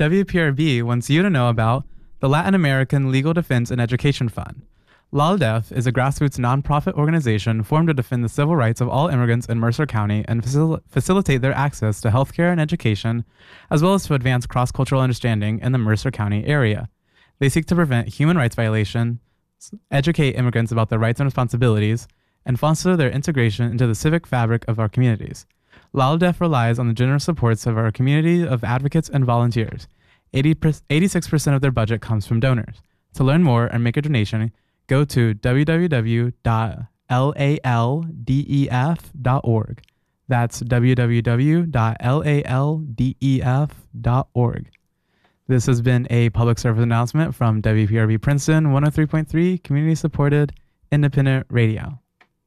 WPRB wants you to know about the Latin American Legal Defense and Education Fund. LALDEF is a grassroots nonprofit organization formed to defend the civil rights of all immigrants in Mercer County and facilitate their access to healthcare and education, as well as to advance cross-cultural understanding in the Mercer County area. They seek to prevent human rights violations, educate immigrants about their rights and responsibilities, and foster their integration into the civic fabric of our communities. LALDEF relies on the generous supports of our community of advocates and volunteers. 86% of their budget comes from donors. To learn more and make a donation, go to www.laldef.org. That's www.laldef.org. This has been a public service announcement from WPRB Princeton 103.3 community-supported independent radio.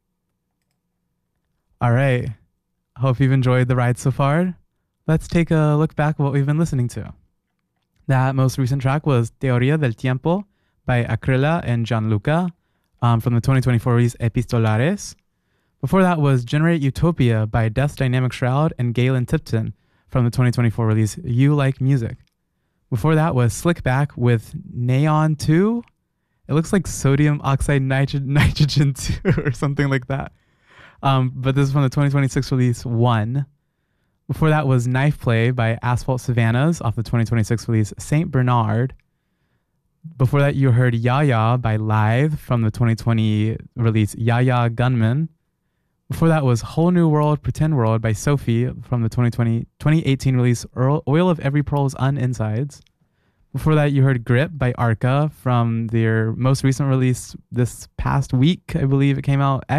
All right. Hope you've enjoyed the ride so far. Let's take a look back at what we've been listening to. That most recent track was Teoría del Tiempo by Akrila and Gianluca from the 2024 release Epistolares. Before that was Generate Utopia by Death's Dynamic Shroud and Galen Tipton from the 2024 release You Like Music. Before that was Slickback with Neon 2. It looks like sodium oxide nitrogen 2 or something like that. But this is from the 2026 release 1. Before that was Knife Play by Asphalt Savannas off the 2026 release Saint Bernard. Before that you heard Yaya by Lithe from the 2020 release Yaya Gunman. Before that was Whole New World, Pretend World by Sophie from the 2018 release Oil of Every Pearl's Uninsides. Before that, you heard Grip by Arca from their most recent release this past week. I believe it came out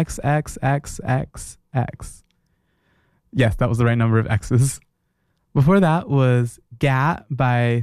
XXXXX. Yes, that was the right number of X's. Before that was GAT by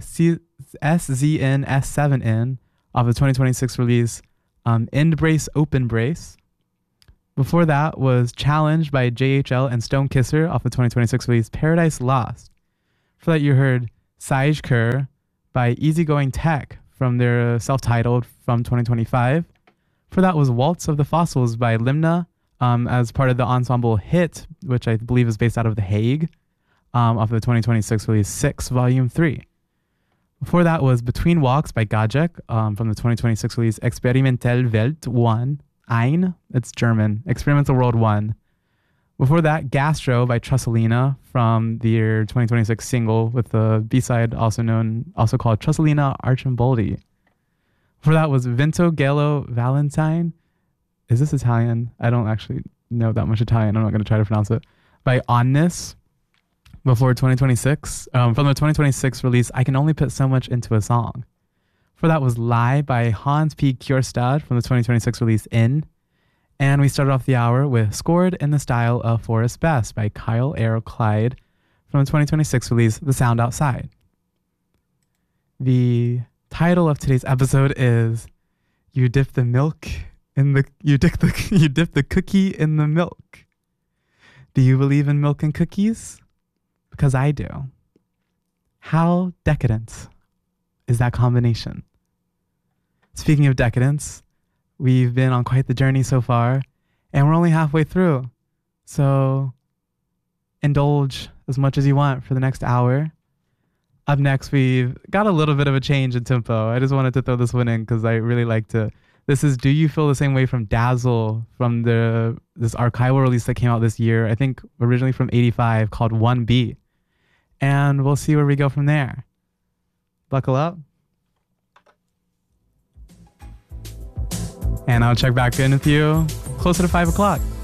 SZN-S7N off the 2026 release End Brace, Open Brace. Before that was Challenge by JHL and Stone Kisser off the 2026 release Paradise Lost. Before that, you heard Sage Kerr by Easygoing Tech from their self-titled from 2025. For that was Waltz of the Fossils by Limna as part of the ensemble Hit, which I believe is based out of The Hague, off the 2026 release 6 Volume 3. Before that was Between Walks by Gajek from the 2026 release Experimental Welt 1. Ein, it's German, Experimental World 1. Before that, Gastro by Trusselina from their 2026 single with the B-side also called Trusselina Archimboldi. Before that was Vento Gallo Valentine. Is this Italian? I don't actually know that much Italian. I'm not going to try to pronounce it. By Onnis. Before 2026. From the 2026 release, I Can Only Put So Much Into a Song. Before that was Lie by Hans P. Kjørstad from the 2026 release In. And we started off the hour with Scored in the Style of Forrest Best by Kyle Air Clyde from the 2026 release The Sound Outside. The title of today's episode is You Dip the Cookie in the Milk. Do you believe in milk and cookies? Because I do. How decadent is that combination? Speaking of decadence, we've been on quite the journey so far, and we're only halfway through. So indulge as much as you want for the next hour. Up next, we've got a little bit of a change in tempo. I just wanted to throw this one in because I really like to. This is Do You Feel the Same Way from Dazzle from this archival release that came out this year, I think originally from 85, called 1B. And we'll see where we go from there. Buckle up. And I'll check back in with you closer to 5 o'clock.